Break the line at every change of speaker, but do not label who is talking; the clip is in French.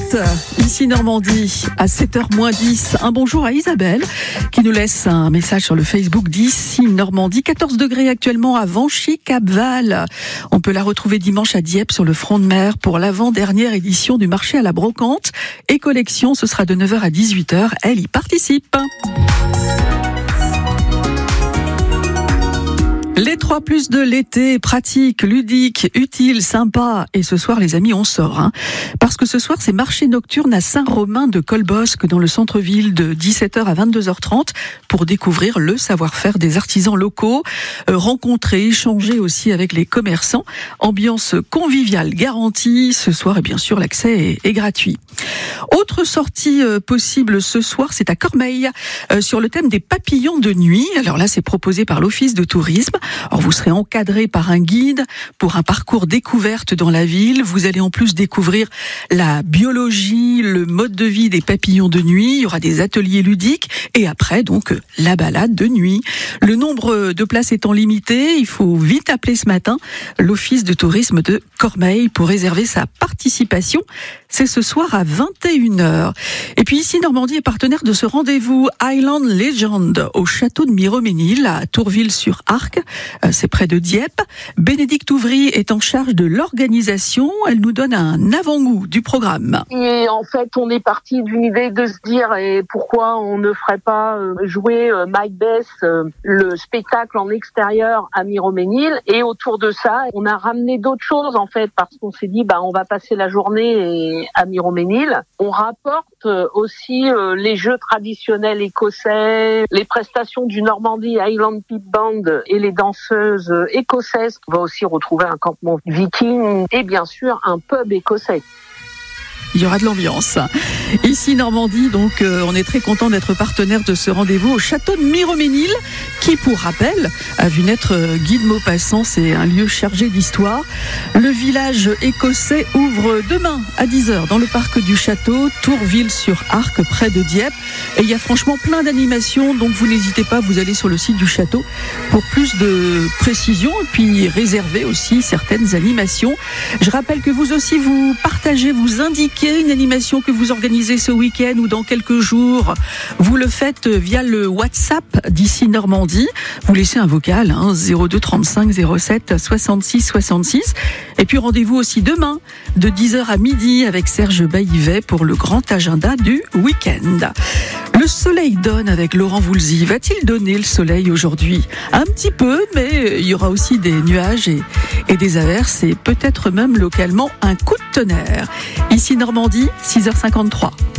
7, ici Normandie, à 7h-10. Un bonjour à Isabelle, qui nous laisse un message sur le Facebook d'ici Normandie. 14 degrés actuellement à Vanchy-Capval. On peut la retrouver dimanche à Dieppe sur le front de mer pour l'avant-dernière édition du marché à la brocante. Et collection, ce sera de 9h à 18h. Elle y participe. Les 3+ de l'été, pratique, ludique, utile, sympa. Et ce soir, les amis, on sort. Parce que ce soir, c'est marché nocturne à Saint-Romain de Colbosc, dans le centre-ville, de 17h à 22h30, pour découvrir le savoir-faire des artisans locaux, rencontrer, échanger aussi avec les commerçants. Ambiance conviviale garantie. Ce soir, et bien sûr, l'accès est gratuit. Autre sortie possible ce soir, c'est à Cormeilles, sur le thème des papillons de nuit. Alors là, c'est proposé par l'Office de tourisme. Alors vous serez encadré par un guide pour un parcours découverte dans la ville. Vous allez en plus découvrir la biologie, le mode de vie des papillons de nuit. Il y aura des ateliers ludiques et après donc la balade de nuit. Le nombre de places étant limité, il faut vite appeler ce matin l'Office de tourisme de Cormeilles pour réserver sa participation. C'est ce soir à 21h. Et puis ici, Normandie est partenaire de ce rendez-vous Highland Legend au château de Miroménil à Tourville-sur-Arc. C'est près de Dieppe. Bénédicte Ouvry est en charge de l'organisation. Elle nous donne un avant-goût du programme.
Et en fait, on est parti d'une idée de se dire et pourquoi on ne ferait pas jouer Macbeth, le spectacle en extérieur à Miroménil. Et autour de ça, on a ramené d'autres choses en fait parce qu'on s'est dit on va passer la journée à Miroménil. On rapporte aussi les jeux traditionnels écossais, les prestations du Normandie Highland Pip Band et les danseuses écossaises. On va aussi retrouver un campement viking et bien sûr un pub écossais.
Il y aura de l'ambiance. Ici Normandie, donc on est très content d'être partenaire de ce rendez-vous au château de Miroménil, qui pour rappel a vu naître Guy de Maupassant. C'est un lieu chargé d'histoire. Le village écossais ouvre demain à 10h dans le parc du château, Tourville-sur-Arc, près de Dieppe. Et il y a franchement plein d'animations, donc vous n'hésitez pas, vous allez sur le site du château pour plus de précisions et puis réserver aussi certaines animations. Je rappelle que vous aussi vous partagez, vous indiquez une animation que vous organisez ce week-end ou dans quelques jours. Vous le faites via le WhatsApp d'ici Normandie. Vous laissez un vocal 02 35 07 66 66. Et puis rendez-vous aussi demain de 10h à midi avec Serge Baillivet pour le grand agenda du week-end. Le soleil donne avec Laurent Voulzy. Va-t-il donner le soleil aujourd'hui ? Un petit peu, mais il y aura aussi des nuages et des averses et peut-être même localement un coup de tonnerre. Ici Normandie, 6h53.